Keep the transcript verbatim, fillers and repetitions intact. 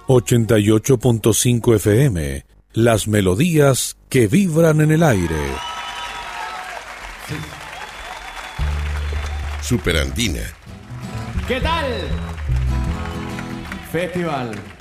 ochenta y ocho punto cinco F M, las melodías que vibran en el aire. Superandina. ¿Qué tal? Festival.